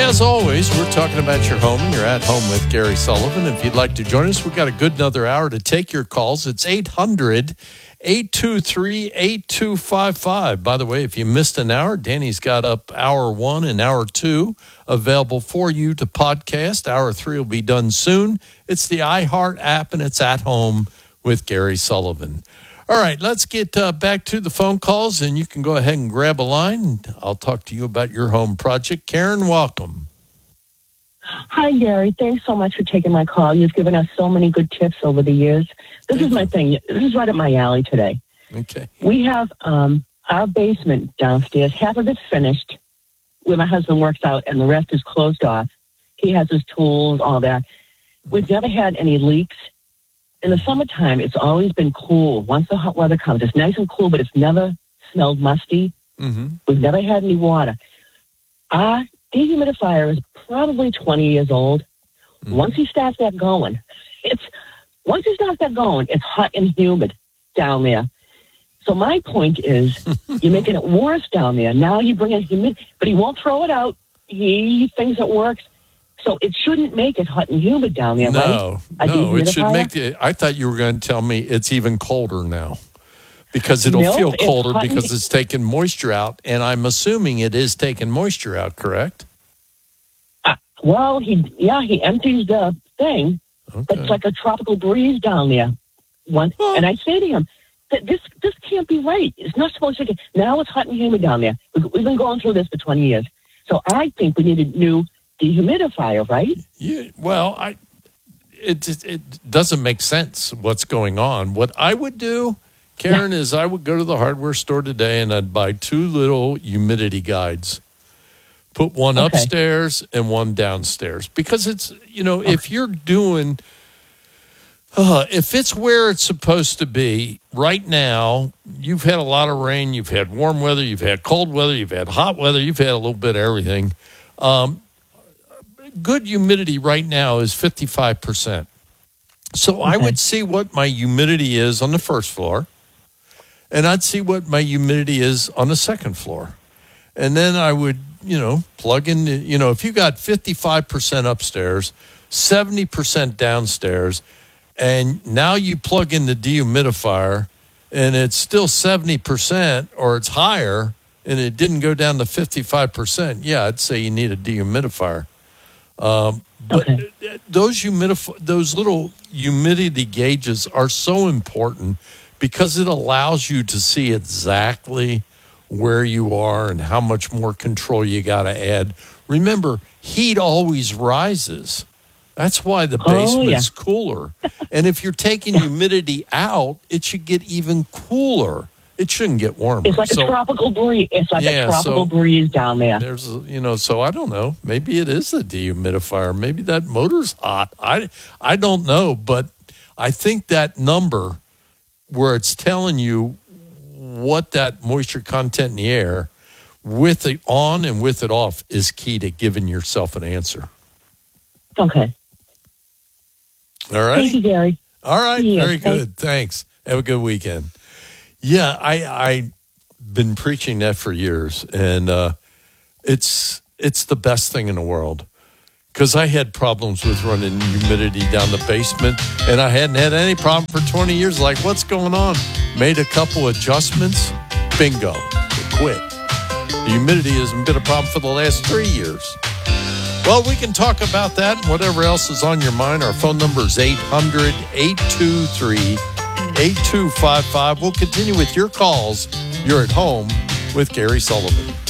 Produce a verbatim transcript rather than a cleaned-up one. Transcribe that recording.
as always, we're talking about your home, and you're at home with Gary Sullivan. If you'd like to join us, we've got a good another hour to take your calls. It's eight hundred, eight two three, eight two five five. By the way, if you missed an hour, Danny's got up hour one and hour two available for you to podcast. Hour three will be done soon. It's the iHeart app, and it's at home with Gary Sullivan. All right, let's get uh, back to the phone calls, and you can go ahead and grab a line. I'll talk to you about your home project. Karen, welcome. Hi, Gary. Thanks so much for taking my call. You've given us so many good tips over the years. This Thank is my you. thing. This is right up my alley today. Okay. We have um, our basement downstairs. Half of it's finished, where my husband works out, and the rest is closed off. He has his tools, all that. We've never had any leaks. In the summertime, it's always been cool. Once the hot weather comes, it's nice and cool, but it's never smelled musty. Mm-hmm. We've never had any water. Our dehumidifier is probably twenty years old. Mm-hmm. Once he starts that going, it's once he starts that going, it's hot and humid down there. So my point is, you're making it worse down there. Now you bring in humid, but he won't throw it out. He thinks it works. So it shouldn't make it hot and humid down there, no, right? No, it should make it. I thought you were going to tell me it's even colder now because it'll nope, feel colder it's because it's taking moisture out, and I'm assuming it is taking moisture out, correct? Uh, well, he yeah, he empties the thing, okay. But it's like a tropical breeze down there. One, oh. And I say to him, this this can't be right. It's not supposed to get. Now it's hot and humid down there. We've, we've been going through this for twenty years. So I think we need a new dehumidifier, right? Yeah. Well, I it, it it doesn't make sense what's going on. What I would do, Karen, yeah. is I would go to the hardware store today and I'd buy two little humidity guides. Put one okay. upstairs and one downstairs because it's you know okay. if you're doing uh, if it's where it's supposed to be right now, you've had a lot of rain, you've had warm weather, you've had cold weather, you've had hot weather, you've had a little bit of everything. Um, good humidity right now is fifty-five percent. So okay. I would see what my humidity is on the first floor, and I'd see what my humidity is on the second floor. And then I would, you know, plug in, the, you know, if you got fifty-five percent upstairs, seventy percent downstairs, and now you plug in the dehumidifier, and it's still seventy percent or it's higher, and it didn't go down to fifty-five percent, yeah, I'd say you need a dehumidifier. Um, but okay. those humidif- those little humidity gauges are so important because it allows you to see exactly where you are and how much more control you got to add. Remember, heat always rises. That's why the basement's oh, yeah. cooler. And if you're taking humidity out, it should get even cooler. It shouldn't get warmer. It's like so, a tropical breeze. It's like yeah, a tropical so breeze down there. There's, you know, so I don't know. Maybe it is a dehumidifier. Maybe that motor's hot. I, I don't know, but I think that number where it's telling you what that moisture content in the air, with it on and with it off, is key to giving yourself an answer. Okay. All right. Thank you, Gary. All right. Yes, Very good. Thanks. Have a good weekend. Yeah, I I been preaching that for years, and uh, it's it's the best thing in the world because I had problems with running humidity down the basement, and I hadn't had any problem for twenty years. Like, what's going on? Made a couple adjustments, bingo, it quit. The humidity hasn't been a problem for the last three years. Well, we can talk about that and whatever else is on your mind. Our phone number is eight hundred, eight two three, eight two five five. We'll continue with your calls. You're at home with Gary Sullivan.